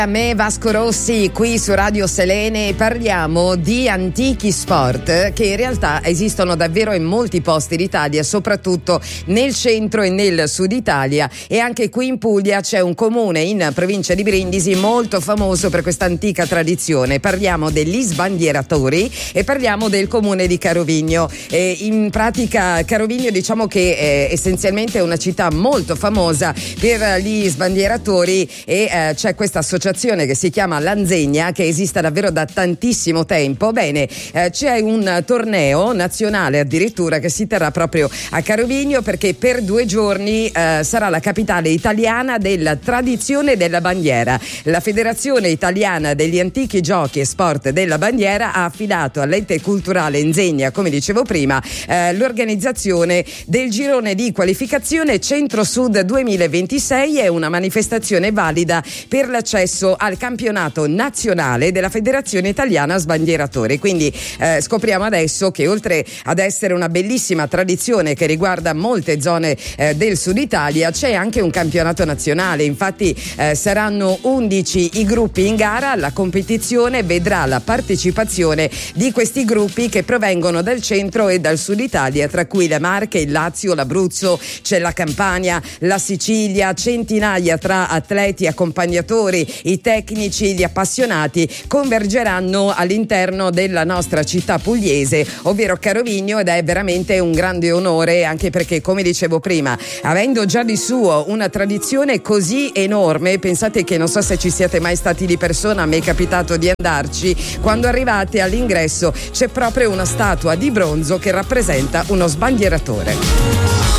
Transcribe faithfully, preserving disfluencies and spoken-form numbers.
A me Vasco Rossi qui su Radio Selene, parliamo di antichi sport che in realtà esistono davvero in molti posti d'Italia, soprattutto nel centro e nel sud Italia, e anche qui in Puglia c'è un comune in provincia di Brindisi molto famoso per questa antica tradizione. Parliamo degli sbandieratori e parliamo del comune di Carovigno. E in pratica Carovigno diciamo che è essenzialmente una città molto famosa per gli sbandieratori e eh, c'è questa associazione che si chiama Lanzegna, che esiste davvero da tantissimo tempo. Bene, eh, c'è un torneo nazionale addirittura che si terrà proprio a Carovigno, perché per due giorni eh, sarà la capitale italiana della tradizione della bandiera. La Federazione Italiana degli Antichi Giochi e Sport della Bandiera ha affidato all'ente culturale Nzegna, come dicevo prima, eh, l'organizzazione del girone di qualificazione Centro-Sud duemilaventisei. È una manifestazione valida per l'accesso al campionato nazionale della Federazione Italiana Sbandieratori. Quindi eh, scopriamo adesso che oltre ad essere una bellissima tradizione che riguarda molte zone eh, del sud Italia, c'è anche un campionato nazionale. Infatti eh, saranno undici i gruppi in gara. La competizione vedrà la partecipazione di questi gruppi che provengono dal centro e dal sud Italia, tra cui le Marche, il Lazio, l'Abruzzo, c'è la Campania, la Sicilia. Centinaia tra atleti, accompagnatori, i tecnici, gli appassionati convergeranno all'interno della nostra città pugliese, ovvero Carovigno, ed è veramente un grande onore, anche perché, come dicevo prima, avendo già di suo una tradizione così enorme, pensate che non so se ci siete mai stati di persona, a me è capitato di andarci, quando arrivate all'ingresso c'è proprio una statua di bronzo che rappresenta uno sbandieratore.